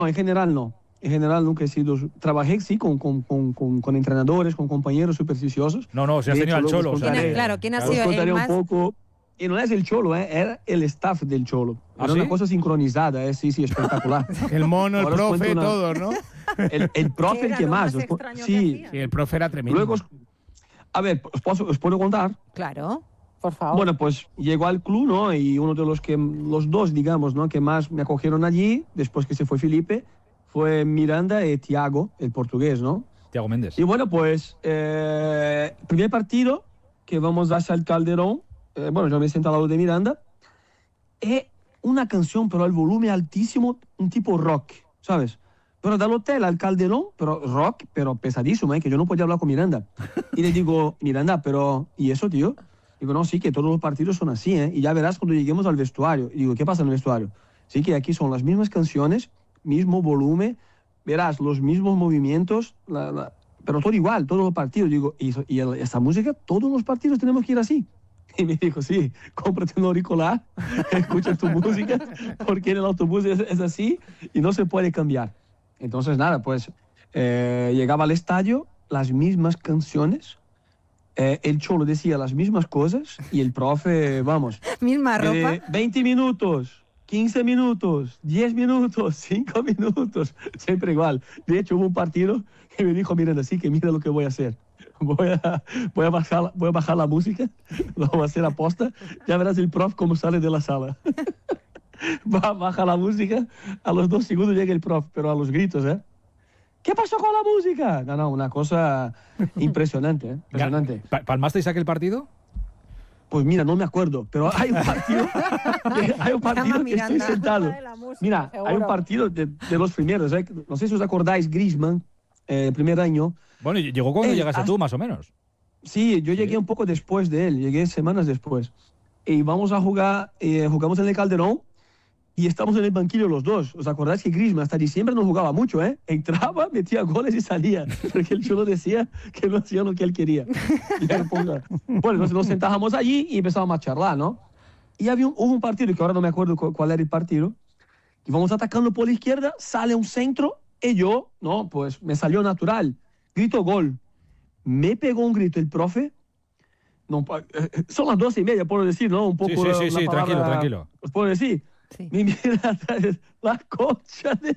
en general no. En general nunca he sido... Trabajé, sí, con entrenadores, con compañeros supersticiosos. No, si has tenido al Cholo. Claro, ¿quién ha sido Os contaré el más? un poco... Y no es el Cholo, era el staff del Cholo. ¿Ah, Era sí? una cosa sincronizada, sí, espectacular. El mono, el Ahora os profe, cuento todos, ¿no? El profe, el que más. Sí, el profe era tremendo. Luego, a ver, ¿os puedo contar? Claro. Por favor. Bueno, pues llegó al club, ¿no? Y uno de los dos, digamos, ¿no? Que más me acogieron allí, después que se fue Felipe, fue Miranda y Thiago, el portugués, ¿no? Thiago Méndez. Y bueno, pues, primer partido que vamos hacia el Calderón, bueno, yo me siento al lado de Miranda, es una canción, pero al volumen altísimo, un tipo rock, ¿sabes? Pero del hotel al Calderón, pero rock, pero pesadísimo, que yo no podía hablar con Miranda. Y le digo, Miranda, pero, ¿y eso, tío? Digo, no, sí, que todos los partidos son así, y ya verás cuando lleguemos al vestuario. Y digo, ¿qué pasa en el vestuario? Sí, que aquí son las mismas canciones, mismo volumen, verás, los mismos movimientos, pero todo igual, todos los partidos. Digo, y esta música, todos los partidos tenemos que ir así. Y me dijo, sí, cómprate un auricular, escucha tu música, porque en el autobús es así y no se puede cambiar. Entonces, nada, pues llegaba al estadio, las mismas canciones, el Cholo decía las mismas cosas y el profe, vamos, Misma ropa. 20 minutos, 15 minutos, 10 minutos, 5 minutos, siempre igual. De hecho, hubo un partido que me dijo, miren, así que mira lo que voy a hacer. Voy a bajar la música, lo voy a hacer aposta, ya verás el prof cómo sale de la sala. Baja la música, a los 2 segundos llega el prof, pero a los gritos, ¿eh? ¿Qué pasó con la música? No, una cosa impresionante, ¿eh? Impresionante. ¿Palmasteis aquel partido? Pues mira, no me acuerdo, pero hay un partido que estoy sentado. Mira, hay un partido de los primeros, ¿eh? No sé si os acordáis, Griezmann, el primer año. Bueno, llegó cuando llegaste tú, más o menos. Sí, yo llegué un poco después de él, llegué semanas después. Y vamos a jugar, jugamos en el Calderón y estamos en el banquillo los dos. ¿Os acordáis que Griezmann hasta diciembre no jugaba mucho, eh? Entraba, metía goles y salía, porque el Cholo decía que no hacía lo que él quería. Bueno, entonces nos sentábamos allí y empezábamos a charlar, ¿no? Y hubo un partido, que ahora no me acuerdo cuál era el partido, y vamos atacando por la izquierda, sale un centro, y yo, no, pues me salió natural. Grito gol. Me pegó un grito el profe. No, son las 12:30, puedo decir, ¿no? Un poco. Sí, tranquilo. ¿Os puedo decir? Sí. Me mira atrás, la concha de...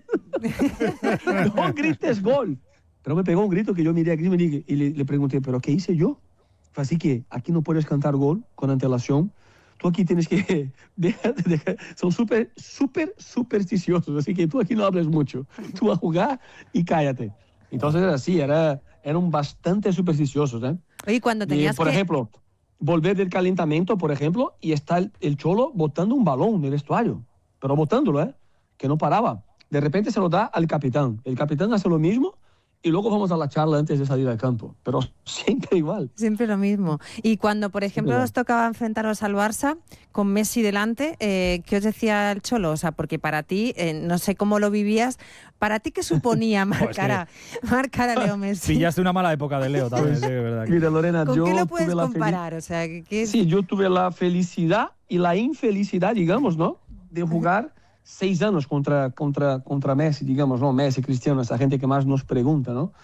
No grites gol. Pero me pegó un grito que yo miré a Griezmann y le pregunté, ¿pero qué hice yo? Así que aquí no puedes cantar gol con antelación. Tú aquí tienes que... Son súper supersticiosos, así que tú aquí no hables mucho. Tú a jugar y cállate. Entonces era así, eran bastante supersticiosos, ¿eh? Oye, cuando tenías por ejemplo, volver del calentamiento, por ejemplo, y está el Cholo botando un balón en el vestuario, pero botándolo, ¿eh? Que no paraba. De repente se lo da al capitán. El capitán hace lo mismo y luego vamos a la charla antes de salir al campo. Pero siempre igual. Siempre lo mismo. Y cuando, por ejemplo, os tocaba enfrentaros al Barça con Messi delante, ¿qué os decía el Cholo? O sea, porque para ti, no sé cómo lo vivías, ¿para ti qué suponía marcar a Leo Messi? Pillaste una mala época de Leo también, sí, verdad. Mira, Lorena, ¿Con yo qué lo puedes tuve comparar? O sea, Sí, yo tuve la felicidad y la infelicidad, digamos, ¿no? De jugar 6 años contra Messi, digamos, ¿no? Messi, Cristiano, esa gente que más nos pregunta, ¿no?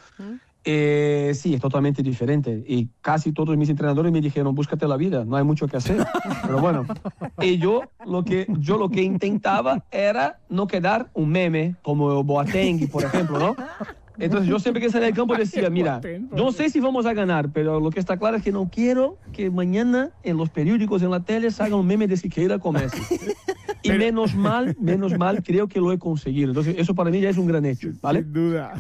Sí, es totalmente diferente. Y casi todos mis entrenadores me dijeron, búscate la vida, no hay mucho que hacer. Pero bueno, y yo lo que intentaba era no quedar un meme, como Boateng, por ejemplo, ¿no? Entonces yo siempre que salía del campo decía, mira, yo no sé si vamos a ganar, pero lo que está claro es que no quiero que mañana en los periódicos, en la tele, salga un meme de Siqueira con Messi. Y menos mal, creo que lo he conseguido. Entonces eso para mí ya es un gran hecho, ¿vale? Sin duda.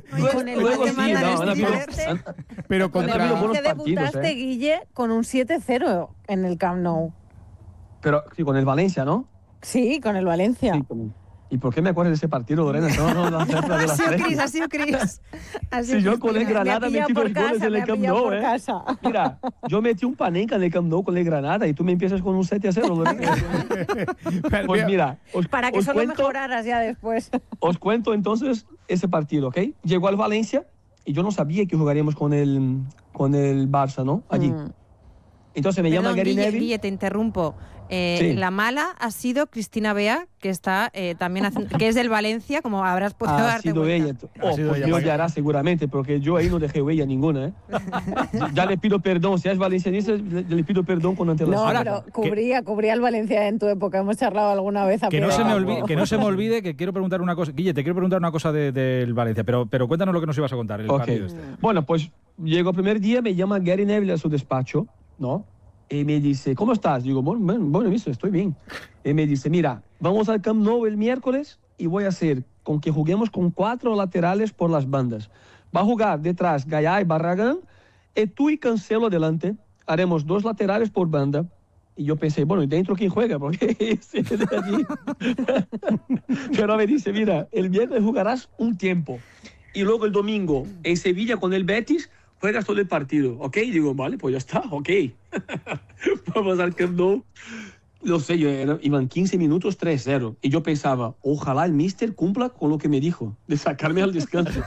Pero contra... debutaste, Guille, con un 7-0 en el Camp Nou. Pero sí, con el Valencia, ¿no? Sí, con el Valencia. Sí, ¿y por qué me acuerdo de ese partido, Lorena? Ha sido Cris. Si yo con el Granada metí 2 goles en el Camp Nou, ¿eh? Mira, yo metí un Panenka en el Camp Nou con el Granada y tú me empiezas con un 7-0, Lorena. Pues mira, para que solo mejoraras ya después. Os cuento entonces ese partido, ¿ok? Llegó al Valencia y yo no sabía que jugaríamos con el Barça, ¿no? Allí. Entonces me llama Gary Neville. Guille, te interrumpo. La mala ha sido Cristina Bea, que está también que es del Valencia, como habrás podido darte cuenta. Pues yo ya hará seguramente, porque yo ahí no dejé huella ninguna. Ya le pido perdón, si es valencianista, le pido perdón con antelación. No, pero cubría el Valencia en tu época, hemos charlado alguna vez. Que no se me olvide, que quiero preguntar una cosa. Guille, te quiero preguntar una cosa del Valencia, pero cuéntanos lo que nos ibas a contar, el partido este. Bueno, pues llego el primer día, me llama Gary Neville a su despacho, ¿no? Y me dice, ¿cómo estás? Digo, bueno, estoy bien. Y me dice, mira, vamos al Camp Nou el miércoles y voy a hacer con que juguemos con 4 laterales por las bandas. Va a jugar detrás Gallá y Barragán, y tú y Cancelo adelante. Haremos 2 laterales por banda. Y yo pensé, bueno, ¿y dentro quién juega? Porque ese de allí. Pero me dice, mira, el viernes jugarás un tiempo. Y luego el domingo en Sevilla con el Betis juegas todo el partido, ¿ok? Digo, vale, pues ya está, ok. Vamos al Camp Nou. No sé, iban 15 minutos 3-0. Y yo pensaba, ojalá el míster cumpla con lo que me dijo, de sacarme al descanso.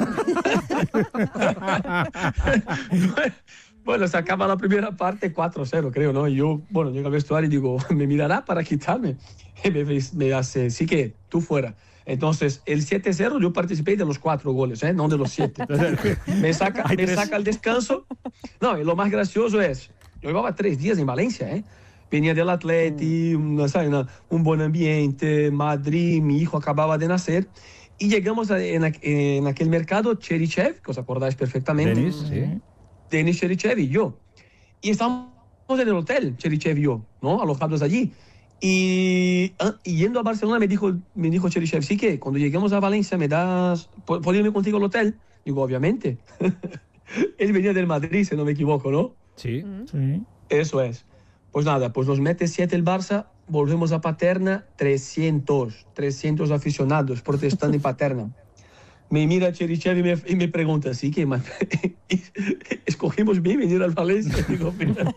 Bueno, se acaba la primera parte 4-0, creo, ¿no? Y yo, bueno, llego al vestuario y digo, ¿me mirará para quitarme? Y me hace, sí que tú fuera. Entonces, el 7-0 yo participé de los 4 goles, no de los 7. me saca al descanso. No, y lo más gracioso es, yo llevaba 3 días en Valencia, Venía del Atleti, un buen ambiente, Madrid, mi hijo acababa de nacer. Y llegamos en aquel mercado, Cherichev, que os acordáis perfectamente. Denis, sí. Denis Cherichev y yo. Y estábamos en el hotel, Cherichev y yo, ¿no? Alojados allí. Y yendo a Barcelona me dijo Cherichev, sí que cuando lleguemos a Valencia ¿puedo irme contigo al hotel? Digo, obviamente. Él venía del Madrid, si no me equivoco, ¿no? Sí. Eso es. Pues nada, pues nos mete 7 el Barça, volvemos a Paterna, 300 aficionados protestando en Paterna. Me mira Cherichev y me pregunta, ¿sí que escogimos bien venir al Valencia? Digo, mira.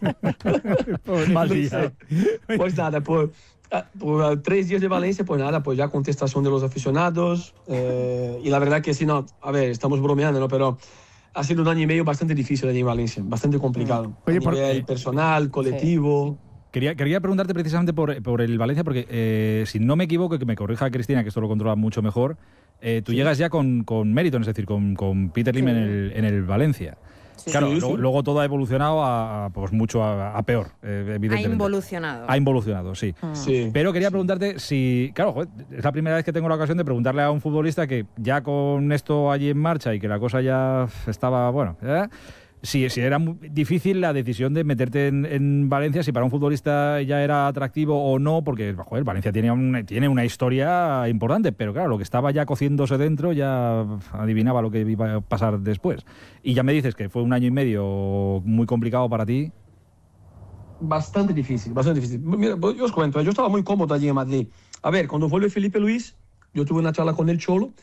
Pues nada, por 3 días de Valencia, pues nada, pues ya contestación de los aficionados. Y la verdad que sí, no, a ver, estamos bromeando, ¿no? Pero ha sido un año y medio bastante difícil allí en Valencia, bastante complicado. Oye, a nivel personal, colectivo. Sí. Quería preguntarte precisamente por el Valencia, porque si no me equivoco, que me corrija Cristina, que esto lo controla mucho mejor, tú llegas ya con mérito, es decir, con Peter Lim en el Valencia. Sí. Claro, luego todo ha evolucionado pues mucho a peor, evidentemente. Ha involucionado, sí. Pero quería preguntarte si, claro, joder, es la primera vez que tengo la ocasión de preguntarle a un futbolista que ya con esto allí en marcha y que la cosa ya estaba, bueno, si era muy difícil la decisión de meterte en Valencia, si para un futbolista ya era atractivo o no, porque joder, Valencia tiene una historia importante, pero claro, lo que estaba ya cociéndose dentro ya adivinaba lo que iba a pasar después. Y ya me dices que fue un año y medio muy complicado para ti. Bastante difícil, bastante difícil. Mira, yo os cuento, yo estaba muy cómodo allí en Madrid. A ver, cuando vuelve Felipe Luis, yo tuve una charla con el Cholo,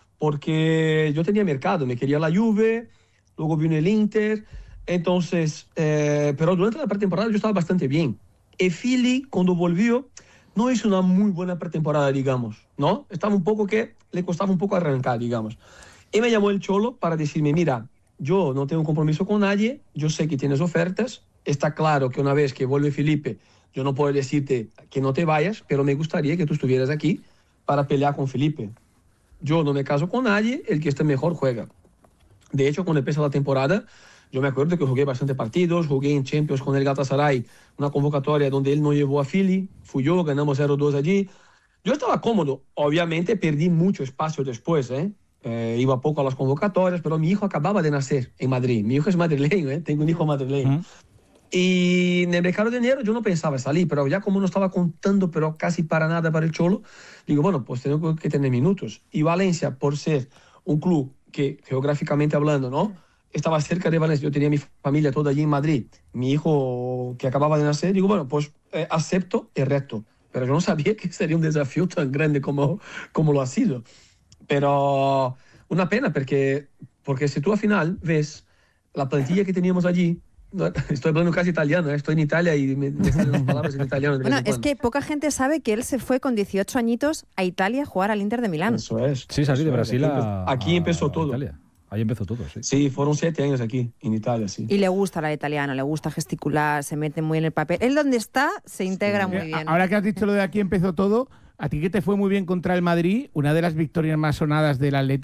porque yo tenía mercado, me quería la Juve. Luego vino el Inter, entonces, pero durante la pretemporada yo estaba bastante bien. Y Philly, cuando volvió, no hizo una muy buena pretemporada, digamos, ¿no? Estaba un poco que le costaba un poco arrancar, digamos. Y me llamó el Cholo para decirme, mira, yo no tengo compromiso con nadie, yo sé que tienes ofertas, está claro que una vez que vuelve Felipe, yo no puedo decirte que no te vayas, pero me gustaría que tú estuvieras aquí para pelear con Felipe. Yo no me caso con nadie, el que esté mejor juega. De hecho, cuando empezó la temporada, yo me acuerdo que jugué bastantes partidos, jugué en Champions con el Galatasaray, una convocatoria donde él no llevó a Philly, fui yo, ganamos 0-2 allí. Yo estaba cómodo, obviamente perdí mucho espacio después, iba poco a las convocatorias, pero mi hijo acababa de nacer en Madrid, mi hijo es madrileño, tengo un hijo madrileño. Y en el mercado de enero yo no pensaba salir, pero ya como no estaba contando, pero casi para nada para el Cholo, digo, bueno, pues tengo que tener minutos. Y Valencia, por ser un club que geográficamente hablando, ¿no? Estaba cerca de Valencia, yo tenía mi familia toda allí en Madrid, mi hijo que acababa de nacer, digo, bueno, pues acepto el reto, pero yo no sabía que sería un desafío tan grande como lo ha sido. Pero una pena, porque si tú al final ves la plantilla que teníamos allí, estoy hablando casi italiano, estoy en Italia y me salen las palabras en italiano. Bueno, es que poca gente sabe que él se fue con 18 añitos a Italia a jugar al Inter de Milán. Eso es. Sí, salí de Brasil aquí empezó todo. Italia. Ahí empezó todo, sí. Sí, fueron 7 años aquí, en Italia, sí. Y le gusta la italiana, le gusta gesticular, se mete muy en el papel. Él donde está se integra muy bien. Ahora que has dicho lo de aquí empezó todo, a ti que te fue muy bien contra el Madrid, una de las victorias más sonadas del Atlético